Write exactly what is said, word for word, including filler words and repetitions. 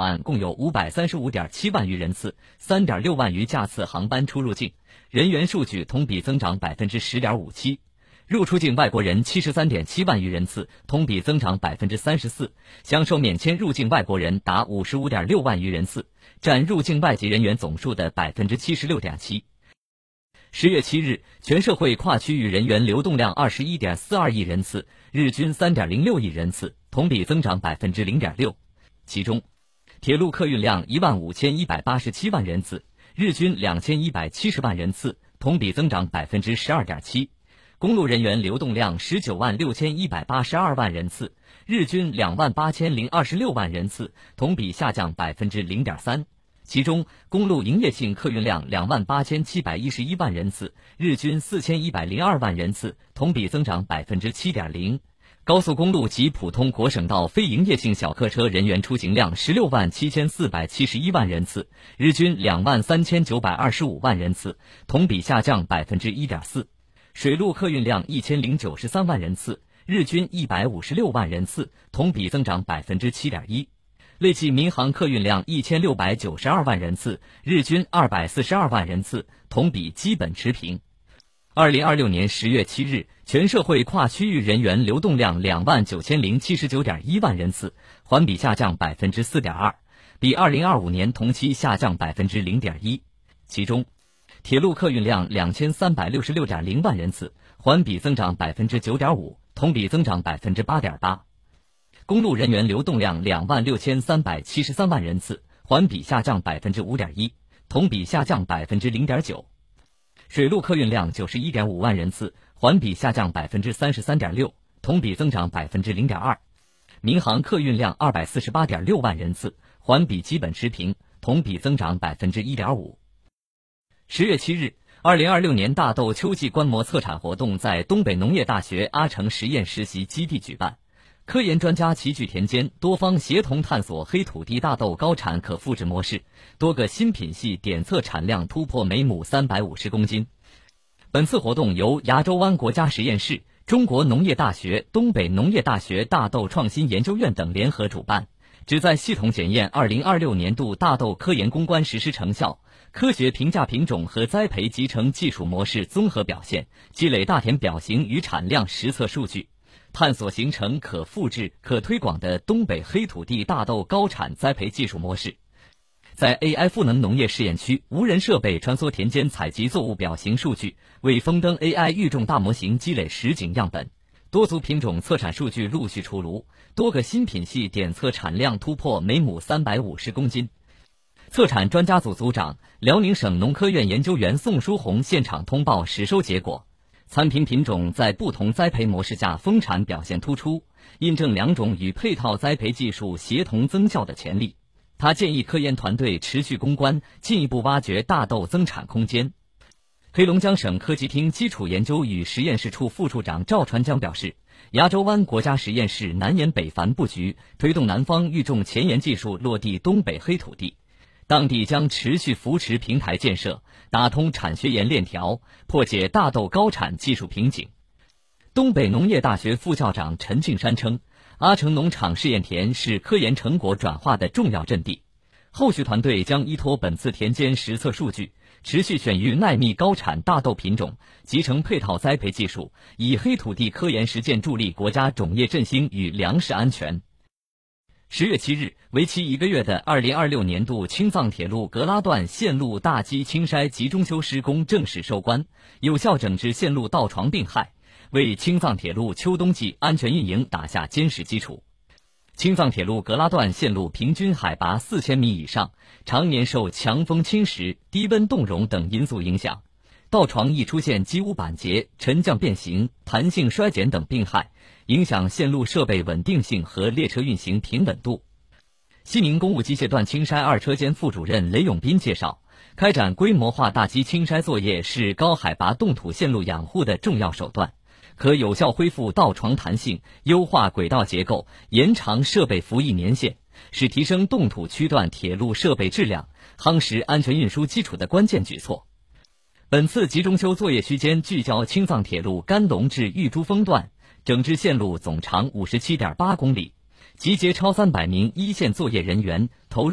岸共有五百三十五点七万余人次， 三点六万余架次航班出入境，人员数据同比增长 百分之十点五七。入出境外国人 七十三点七万余人次，同比增长 百分之三十四， 享受免签入境外国人达 五十五点六万余人次，占入境外籍人员总数的 百分之七十六点七。十月七日，全社会跨区域人员流动量 二十一点四二亿人次，日均 三点零六亿人次，同比增长 百分之零点六。其中，铁路客运量 一万五千一百八十七万人次，日均两千一百七十万人次，同比增长 百分之十二点七。公路人员流动量 十九万六千一百八十二万人次，日均两万八千零二十六万人次，同比下降 百分之零点三。其中，公路营业性客运量 两万八千七百一十一万人次，日均四千一百零二万人次，同比增长 百分之七点零。高速公路及普通国省道非营业性小客车人员出行量 十六万七千四百七十一万人次，日均两万三千九百二十五万人次，同比下降 百分之一点四。水路客运量一千零九十三万人次，日均一百五十六万人次，同比增长 百分之七点一。累计民航客运量一千六百九十二万人次，日均二百四十二万人次，同比基本持平。二零二六年十月七日，全社会跨区域人员流动量两万九千零七十九点一万人次，环比下降 百分之四点二，比二零二五年同期下降 百分之零点一。其中，铁路客运量两千三百六十六点零万人次，环比增长 百分之九点五，同比增长 百分之八点八。公路人员流动量两万六千三百七十三万人次，环比下降 百分之五点一，同比下降 百分之零点九。水路客运量九十一点五万人次，环比下降 百分之三十三点六，同比增长 百分之零点二。民航客运量二百四十八点六万人次，环比基本持平，同比增长 百分之一点五。十月七日，二零二六年大豆秋季观摩测产活动在东北农业大学阿城实验实习基地举办。科研专家齐聚田间，多方协同探索黑土地大豆高产可复制模式，多个新品系点测产量突破每亩三百五十公斤。本次活动由牙洲湾国家实验室、中国农业大学、东北农业大学大豆创新研究院等联合主办，旨在系统检验二零二六年度大豆科研攻关实施成效，科学评价品种和栽培集成技术模式综合表现，积累大田表型与产量实测数据，探索形成可复制、可推广的东北黑土地大豆高产栽培技术模式。在 A I 赋能农业试验区，无人设备穿梭田间采集作物表型数据，为风灯 A I 育种大模型积累实景样本。多族品种测产数据陆续出炉，多个新品系点测产量突破每亩三百五十公斤。测产专家组组长、辽宁省农科院研究员宋书红现场通报实收结果。参评品种在不同栽培模式下丰产表现突出，印证两种与配套栽培技术协同增效的潜力。他建议科研团队持续攻关，进一步挖掘大豆增产空间。黑龙江省科技厅基础研究与实验室处副处长赵传江表示，牙洲湾国家实验室南延北繁布局，推动南方育种前沿技术落地东北黑土地。当地将持续扶持平台建设，打通产学研链条，破解大豆高产技术瓶颈。东北农业大学副校长陈敬山称，阿城农场试验田是科研成果转化的重要阵地。后续团队将依托本次田间实测数据，持续选育耐密高产大豆品种，集成配套栽培技术，以黑土地科研实践助力国家种业振兴与粮食安全。十月七日，为期一个月的二零二六年度青藏铁路格拉段线路大基清筛集中修施工正式收官，有效整治线路倒床并害，为青藏铁路秋冬季安全运营打下坚实基础。青藏铁路格拉段线路平均海拔四千米以上，常年受强风侵蚀、低温冻融等因素影响，倒床易出现机屋板结、沉降变形、弹性衰减等病害，影响线路设备稳定性和列车运行平稳度。西宁公务机械段清筛二车间副主任雷永斌介绍，开展规模化大基清筛作业是高海拔冻土线路养护的重要手段，可有效恢复倒床弹性，优化轨道结构，延长设备服役年限，是提升冻土区段铁路设备质量、夯实安全运输基础的关键举措。本次集中修作业区间聚焦青藏铁路甘隆至玉珠峰段，整治线路总长 五十七点八公里，集结超三百名一线作业人员，投入